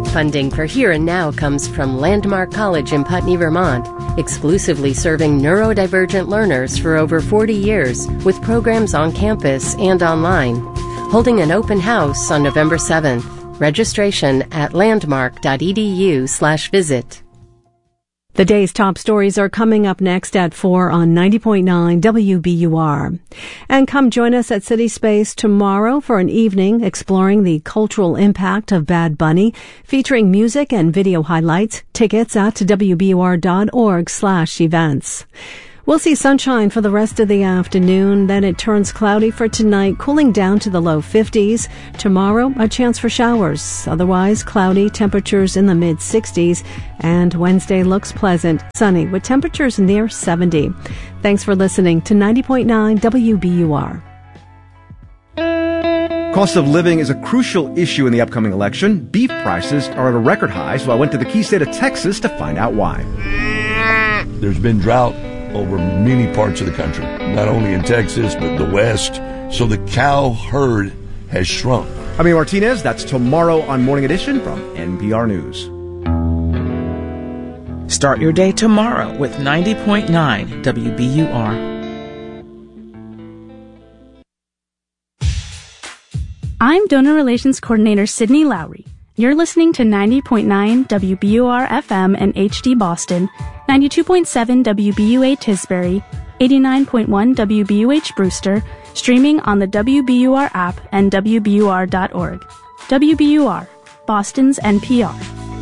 Funding for Here and Now comes from Landmark College in Putney, Vermont, exclusively serving neurodivergent learners for over 40 years with programs on campus and online. Holding an open house on November 7th. Registration at landmark.edu/visit. The day's top stories are coming up next at 4 on 90.9 WBUR. And come join us at City Space tomorrow for an evening exploring the cultural impact of Bad Bunny, featuring music and video highlights. Tickets at wbur.org/events. We'll see sunshine for the rest of the afternoon, then it turns cloudy for tonight, cooling down to the low 50s. Tomorrow, a chance for showers. Otherwise, cloudy, temperatures in the mid-60s. And Wednesday looks pleasant, sunny, with temperatures near 70. Thanks for listening to 90.9 WBUR. Cost of living is a crucial issue in the upcoming election. Beef prices are at a record high, so I went to the key state of Texas to find out why. There's been drought over many parts of the country, not only in Texas, but the West. So the cow herd has shrunk. Jaime Martinez, that's tomorrow on Morning Edition from NPR News. Start your day tomorrow with 90.9 WBUR. I'm Donor Relations Coordinator Sydney Lowry. You're listening to 90.9 WBUR FM and HD Boston, 92.7 WBUA Tisbury, 89.1 WBUH Brewster, streaming on the WBUR app and WBUR.org. WBUR, Boston's NPR.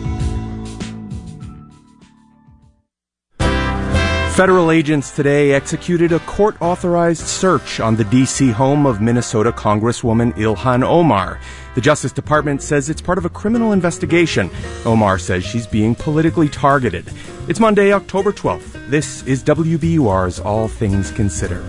Federal agents today executed a court-authorized search on the D.C. home of Minnesota Congresswoman Ilhan Omar. The Justice Department says it's part of a criminal investigation. Omar says she's being politically targeted. It's Monday, October 12th. This is WBUR's All Things Considered.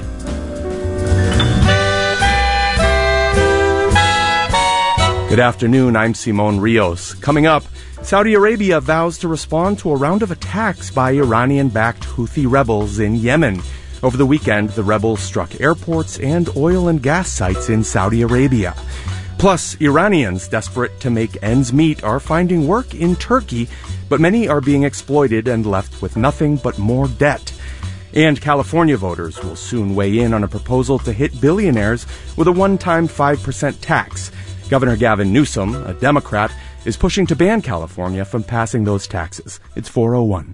Good afternoon, I'm Simon Rios. Coming up, Saudi Arabia vows to respond to a round of attacks by Iranian-backed Houthi rebels in Yemen. Over the weekend, the rebels struck airports and oil and gas sites in Saudi Arabia. Plus, Iranians desperate to make ends meet are finding work in Turkey, but many are being exploited and left with nothing but more debt. And California voters will soon weigh in on a proposal to hit billionaires with a one-time 5% tax. Governor Gavin Newsom, a Democrat, is pushing to ban California from passing those taxes. It's 4:01.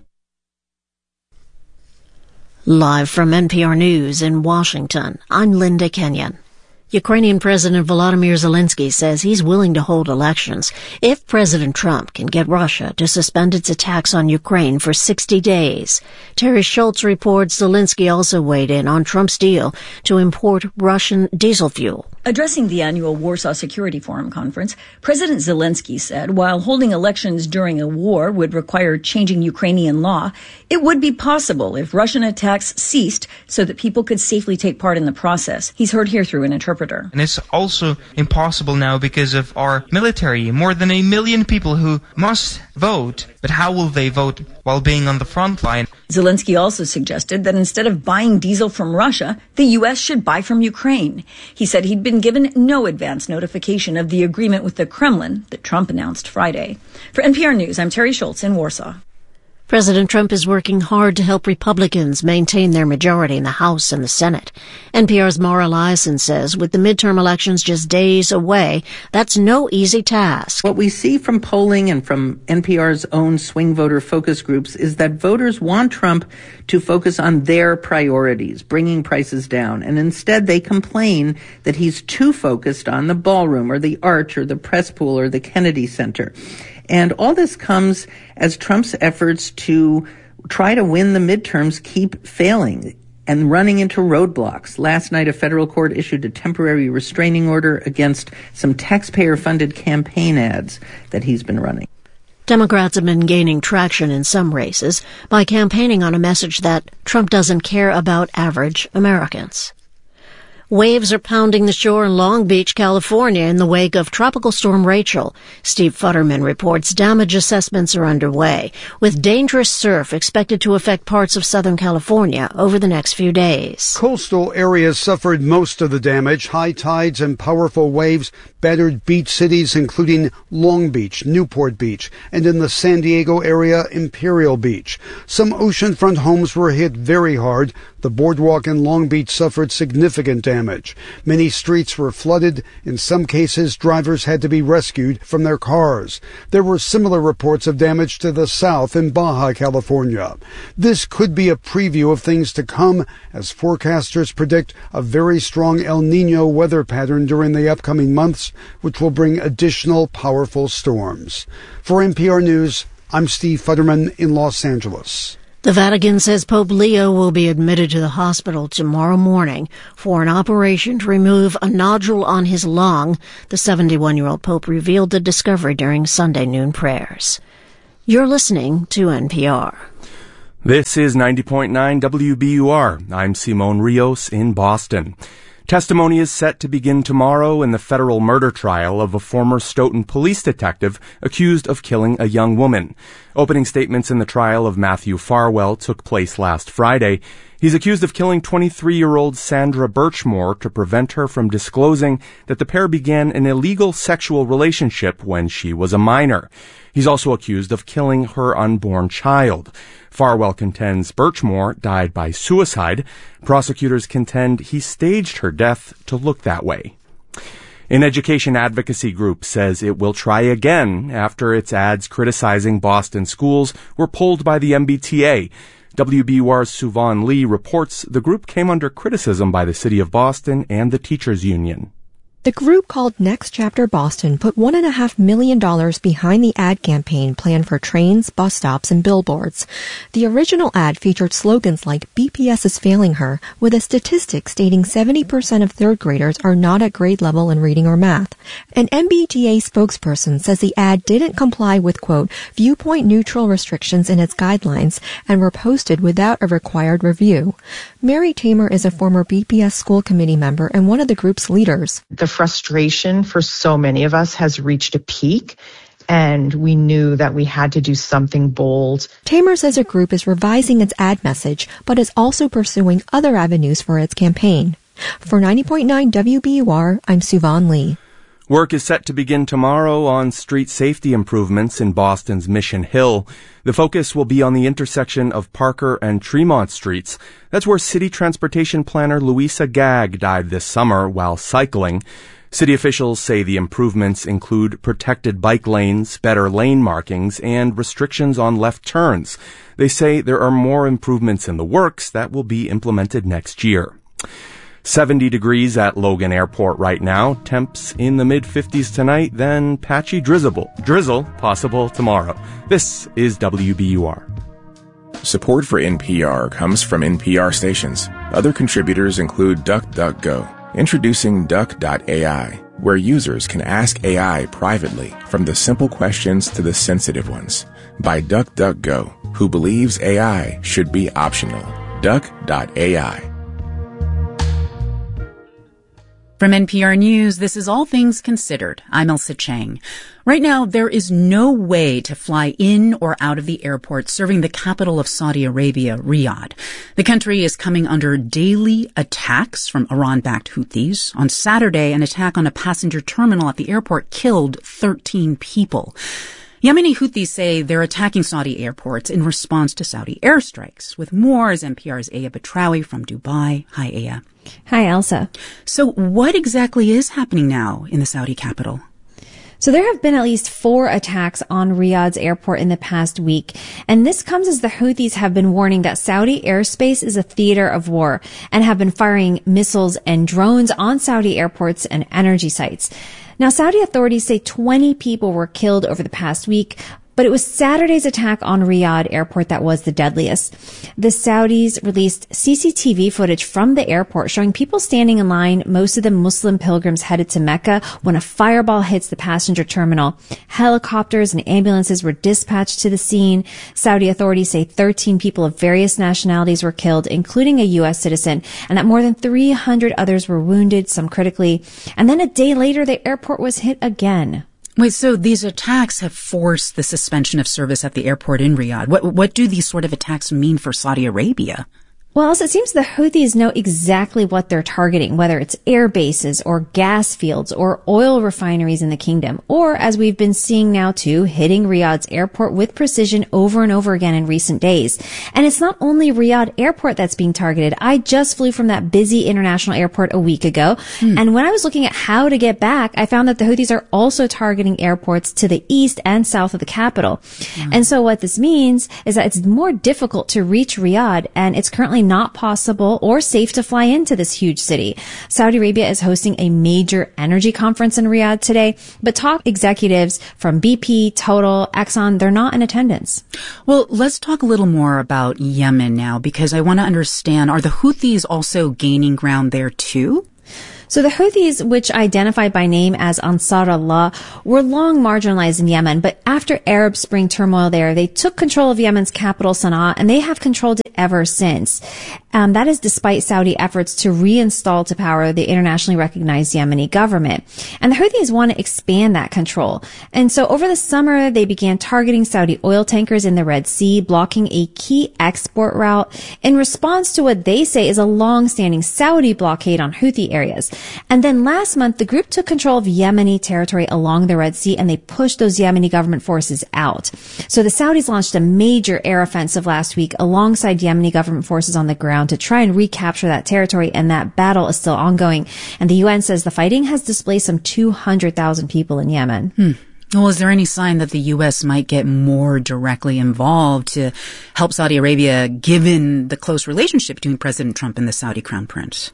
Live from NPR News in Washington, I'm Linda Kenyon. Ukrainian President Volodymyr Zelensky says he's willing to hold elections if President Trump can get Russia to suspend its attacks on Ukraine for 60 days. Terry Schultz reports Zelensky also weighed in on Trump's deal to import Russian diesel fuel. Addressing the annual Warsaw Security Forum conference, President Zelensky said while holding elections during a war would require changing Ukrainian law, it would be possible if Russian attacks ceased so that people could safely take part in the process. He's heard here through an interpreter. And it's also impossible now because of our military, more than 1 million people who must vote. But how will they vote while being on the front line? Zelensky also suggested that instead of buying diesel from Russia, the U.S. should buy from Ukraine. He said he'd been given no advance notification of the agreement with the Kremlin that Trump announced Friday. For NPR News, I'm Terry Schultz in Warsaw. President Trump is working hard to help Republicans maintain their majority in the House and the Senate. NPR's Mara Liasson says with the midterm elections just days away, that's no easy task. What we see from polling and from NPR's own swing voter focus groups is that voters want Trump to focus on their priorities, bringing prices down, and instead they complain that he's too focused on the ballroom or the arch or the press pool or the Kennedy Center. And all this comes as Trump's efforts to try to win the midterms keep failing and running into roadblocks. Last night, a federal court issued a temporary restraining order against some taxpayer-funded campaign ads that he's been running. Democrats have been gaining traction in some races by campaigning on a message that Trump doesn't care about average Americans. Waves are pounding the shore in Long Beach, California in the wake of Tropical Storm Rachel. Steve Futterman reports damage assessments are underway, with dangerous surf expected to affect parts of Southern California over the next few days. Coastal areas suffered most of the damage. High tides and powerful waves battered beach cities including Long Beach, Newport Beach, and in the San Diego area, Imperial Beach. Some oceanfront homes were hit very hard. The boardwalk in Long Beach suffered significant damage. Many streets were flooded. In some cases, drivers had to be rescued from their cars. There were similar reports of damage to the south in Baja California. This could be a preview of things to come, as forecasters predict a very strong El Niño weather pattern during the upcoming months, which will bring additional powerful storms. For NPR News, I'm Steve Futterman in Los Angeles. The Vatican says Pope Leo will be admitted to the hospital tomorrow morning for an operation to remove a nodule on his lung. The 71-year-old Pope revealed the discovery during Sunday noon prayers. You're listening to NPR. This is 90.9 WBUR. I'm Simone Rios in Boston. Testimony is set to begin tomorrow in the federal murder trial of a former Stoughton police detective accused of killing a young woman. Opening statements in the trial of Matthew Farwell took place last Friday. He's accused of killing 23-year-old Sandra Birchmore to prevent her from disclosing that the pair began an illegal sexual relationship when she was a minor. He's also accused of killing her unborn child. Farwell contends Birchmore died by suicide. Prosecutors contend he staged her death to look that way. An education advocacy group says it will try again after its ads criticizing Boston schools were pulled by the MBTA. WBUR's Suvan Lee reports the group came under criticism by the City of Boston and the Teachers Union. The group called Next Chapter Boston put $1.5 million behind the ad campaign planned for trains, bus stops, and billboards. The original ad featured slogans like BPS is failing her, with a statistic stating 70% of third graders are not at grade level in reading or math. An MBTA spokesperson says the ad didn't comply with, quote, viewpoint neutral restrictions in its guidelines and were posted without a required review. Mary Tamer is a former BPS school committee member and one of the group's leaders. The frustration for so many of us has reached a peak, and we knew that we had to do something bold. Tamer says her group is revising its ad message, but is also pursuing other avenues for its campaign. For 90.9 WBUR, I'm Suvan Lee. Work is set to begin tomorrow on street safety improvements in Boston's Mission Hill. The focus will be on the intersection of Parker and Tremont Streets. That's where city transportation planner Louisa Gagg died this summer while cycling. City officials say the improvements include protected bike lanes, better lane markings, and restrictions on left turns. They say there are more improvements in the works that will be implemented next year. 70 degrees at Logan Airport right now. Temps in the mid-50s tonight, then patchy drizzle possible tomorrow. This is WBUR. Support for NPR comes from NPR stations. Other contributors include DuckDuckGo. Introducing Duck.ai, where users can ask AI privately, from the simple questions to the sensitive ones. By DuckDuckGo, who believes AI should be optional. Duck.ai. From NPR News, this is All Things Considered. I'm Elsa Chang. Right now, there is no way to fly in or out of the airport serving the capital of Saudi Arabia, Riyadh. The country is coming under daily attacks from Iran-backed Houthis. On Saturday, an attack on a passenger terminal at the airport killed 13 people. Yemeni Houthis say they're attacking Saudi airports in response to Saudi airstrikes. With more is NPR's Aya Batrawi from Dubai. Hi, Aya. Hi, Elsa. So what exactly is happening now in the Saudi capital? So there have been at least 4 attacks on Riyadh's airport in the past week, and this comes as the Houthis have been warning that Saudi airspace is a theater of war and have been firing missiles and drones on Saudi airports and energy sites. Now, Saudi authorities say 20 people were killed over the past week. But it was Saturday's attack on Riyadh airport that was the deadliest. The Saudis released CCTV footage from the airport showing people standing in line, most of them Muslim pilgrims headed to Mecca, when a fireball hits the passenger terminal. Helicopters and ambulances were dispatched to the scene. Saudi authorities say 13 people of various nationalities were killed, including a U.S. citizen, and that more than 300 others were wounded, some critically. And then a day later, the airport was hit again. Wait, so these attacks have forced the suspension of service at the airport in Riyadh. What do these sort of attacks mean for Saudi Arabia? Well, it seems the Houthis know exactly what they're targeting, whether it's air bases or gas fields or oil refineries in the kingdom, or, as we've been seeing now too, hitting Riyadh's airport with precision over and over again in recent days. And it's not only Riyadh airport that's being targeted. I just flew from that busy international airport a week ago, and when I was looking at how to get back, I found that the Houthis are also targeting airports to the east and south of the capital. And so what this means is that it's more difficult to reach Riyadh, and it's currently not possible or safe to fly into this huge city. Saudi Arabia is hosting a major energy conference in Riyadh today, but top executives from BP, Total, Exxon, they're not in attendance. Well, let's talk a little more about Yemen now, because I want to understand, are the Houthis also gaining ground there too? So the Houthis, which identify by name as Ansar Allah, were long marginalized in Yemen, but after Arab Spring turmoil there, they took control of Yemen's capital, Sana'a, and they have controlled it ever since. That is despite Saudi efforts to reinstall to power the internationally recognized Yemeni government. And the Houthis want to expand that control. And so over the summer, they began targeting Saudi oil tankers in the Red Sea, blocking a key export route in response to what they say is a long-standing Saudi blockade on Houthi areas. And then last month, the group took control of Yemeni territory along the Red Sea, and they pushed those Yemeni government forces out. So the Saudis launched a major air offensive last week alongside Yemeni government forces on the ground to try and recapture that territory, and that battle is still ongoing. And the UN says the fighting has displaced some 200,000 people in Yemen. Well, is there any sign that the U.S. might get more directly involved to help Saudi Arabia, given the close relationship between President Trump and the Saudi Crown Prince?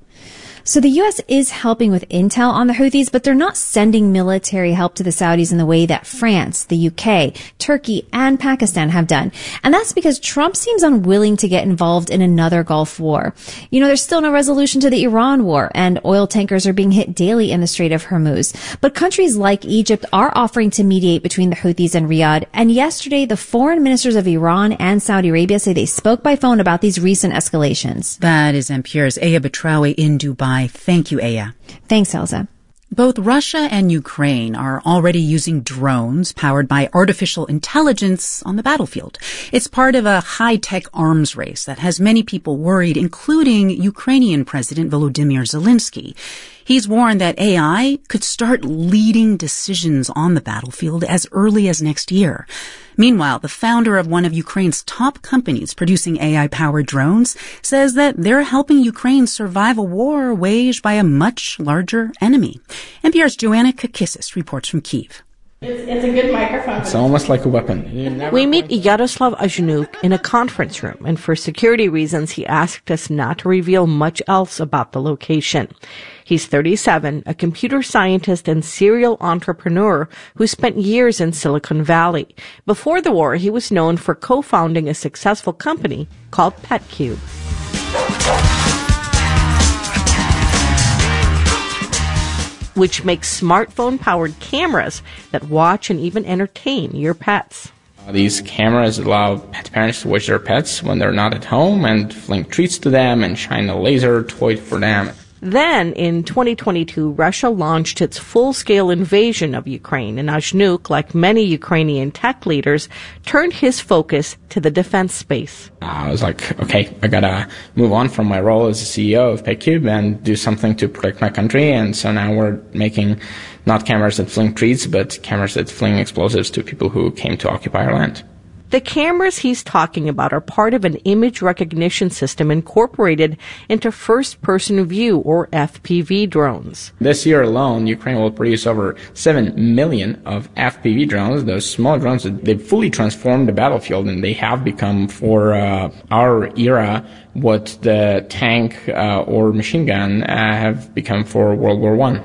So the U.S. is helping with intel on the Houthis, but they're not sending military help to the Saudis in the way that France, the UK, Turkey, and Pakistan have done. And that's because Trump seems unwilling to get involved in another Gulf war. You know, there's still no resolution to the Iran war, and oil tankers are being hit daily in the Strait of Hormuz. But countries like Egypt are offering to mediate between the Houthis and Riyadh. And yesterday, the foreign ministers of Iran and Saudi Arabia say they spoke by phone about these recent escalations. That is NPR's Aya Batrawi in Dubai. Thank you, Aya. Thanks, Elsa. Both Russia and Ukraine are already using drones powered by artificial intelligence on the battlefield. It's part of a high-tech arms race that has many people worried, including Ukrainian President Volodymyr Zelensky. He's warned that AI could start leading decisions on the battlefield as early as next year. Meanwhile, the founder of one of Ukraine's top companies producing AI-powered drones says that they're helping Ukraine survive a war waged by a much larger enemy. NPR's Joanna Kakissis reports from Kyiv. It's a good microphone. It's almost like a weapon. We meet Yaroslav Azhnuk in a conference room, and for security reasons, he asked us not to reveal much else about the location. He's 37, a computer scientist and serial entrepreneur who spent years in Silicon Valley. Before the war, he was known for co-founding a successful company called PetCube. Which makes smartphone-powered cameras that watch and even entertain your pets. These cameras allow pet parents to watch their pets when they're not at home and fling treats to them and shine a laser toy for them. Then, in 2022, Russia launched its full-scale invasion of Ukraine, and Azhnuk, like many Ukrainian tech leaders, turned his focus to the defense space. I was like, okay, I gotta move on from my role as the CEO of PetCube and do something to protect my country, and so now we're making not cameras that fling treats, but cameras that fling explosives to people who came to occupy our land. The cameras he's talking about are part of an image recognition system incorporated into first-person view, or FPV, drones. This year alone, Ukraine will produce over 7 million of FPV drones. Those small drones, they've fully transformed the battlefield, and they have become, for our era, what the tank or machine gun have become for World War I.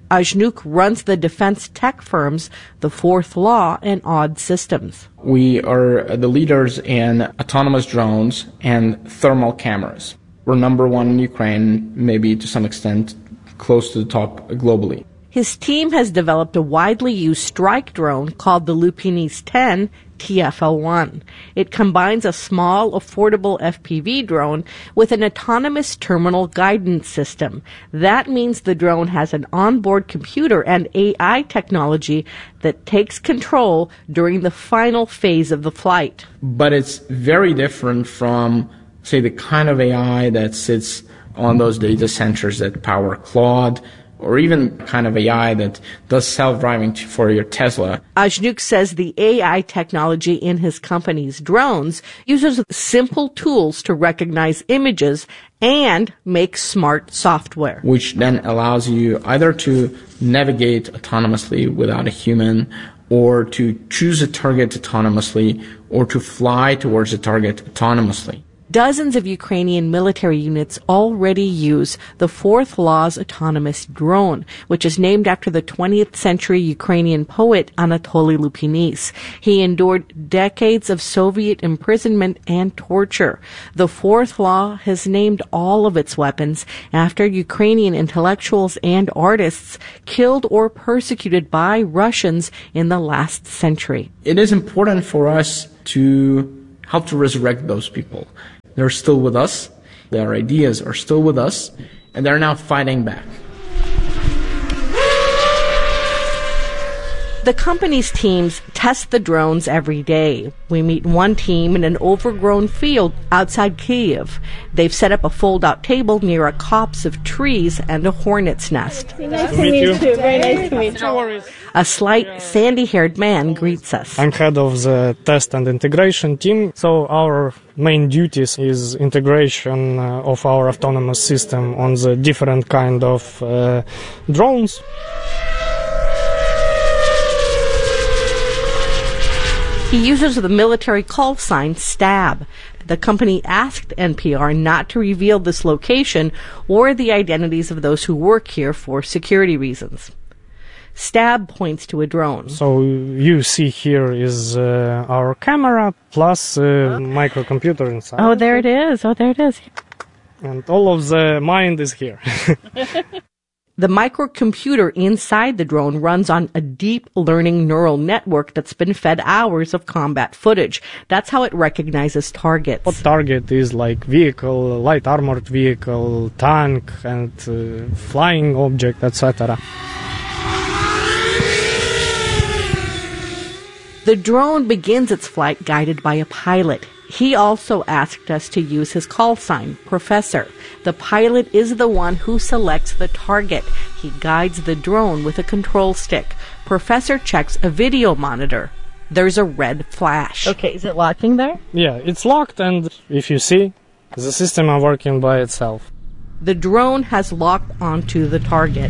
Ajnuk runs the defense tech firms The Fourth Law and Odd Systems. We are the leaders in autonomous drones and thermal cameras. We're number one in Ukraine, maybe to some extent close to the top globally. His team has developed a widely used strike drone called the Lupinis 10 TFL-1. It combines a small, affordable FPV drone with an autonomous terminal guidance system. That means the drone has an onboard computer and AI technology that takes control during the final phase of the flight. But it's very different from, say, the kind of AI that sits on those data centers that power Claude, or even kind of AI that does self-driving for your Tesla. Ajnuk says the AI technology in his company's drones uses simple tools to recognize images and make smart software, which then allows you either to navigate autonomously without a human, or to choose a target autonomously, or to fly towards a target autonomously. Dozens of Ukrainian military units already use the Fourth Law's autonomous drone, which is named after the 20th century Ukrainian poet Anatoly Lupinis. He endured decades of Soviet imprisonment and torture. The Fourth Law has named all of its weapons after Ukrainian intellectuals and artists killed or persecuted by Russians in the last century. It is important for us to help to resurrect those people. They're still with us, their ideas are still with us, and they're now fighting back. The company's teams test the drones every day. We meet one team in an overgrown field outside Kyiv. They've set up a fold-out table near a copse of trees and a hornet's nest. Nice to meet you. Very nice to meet you. A slight, sandy-haired man greets us. I'm head of the test and integration team, so our main duties is integration of our autonomous system on the different kind of drones. He uses the military call sign STAB. The company asked NPR not to reveal this location or the identities of those who work here for security reasons. STAB points to a drone. So you see here is our camera plus microcomputer inside. Oh, there it is. And all of the mind is here. The microcomputer inside the drone runs on a deep learning neural network that's been fed hours of combat footage. That's how it recognizes targets. What target is like vehicle, light armored vehicle, tank, and flying object, etc. The drone begins its flight guided by a pilot. He also asked us to use his call sign, Professor. The pilot is the one who selects the target. He guides the drone with a control stick. Professor checks a video monitor. There's a red flash. Okay, is it locking there? Yeah, it's locked, and if you see, the system is working by itself. The drone has locked onto the target.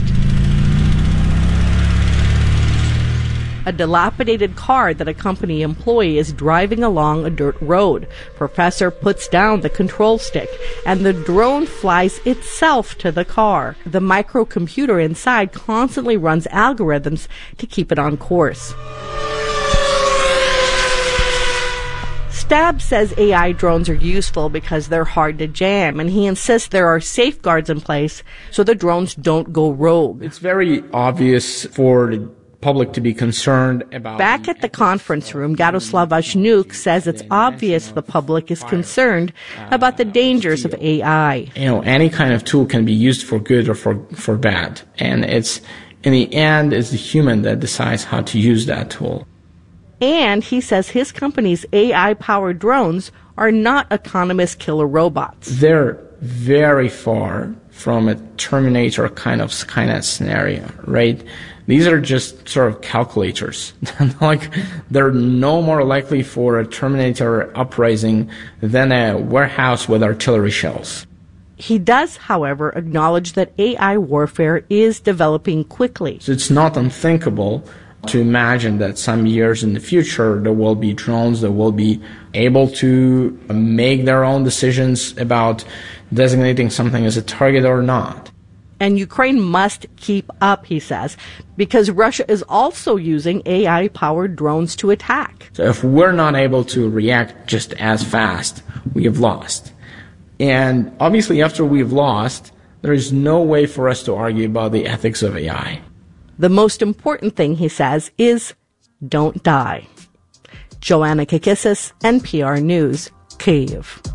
A dilapidated car that a company employee is driving along a dirt road. Professor puts down the control stick, and the drone flies itself to the car. The microcomputer inside constantly runs algorithms to keep it on course. Stab says AI drones are useful because they're hard to jam, and he insists there are safeguards in place so the drones don't go rogue. It's very obvious for the public to be concerned about. Back at the conference room, Yaroslav Ajnuk says it's obvious the public is concerned about the dangers of AI. Any kind of tool can be used for good or for bad. And it's, in the end, it's the human that decides how to use that tool. And he says his company's AI-powered drones are not autonomous killer robots. They're very far from a Terminator kind of Skynet scenario, right? These are just sort of calculators. They're no more likely for a Terminator uprising than a warehouse with artillery shells. He does, however, acknowledge that AI warfare is developing quickly. So it's not unthinkable to imagine that some years in the future there will be drones that will be able to make their own decisions about designating something as a target or not. And Ukraine must keep up, he says, because Russia is also using AI-powered drones to attack. So if we're not able to react just as fast, we have lost. And obviously after we've lost, there is no way for us to argue about the ethics of AI. The most important thing, he says, is don't die. Joanna Kakissis, NPR News, Kyiv.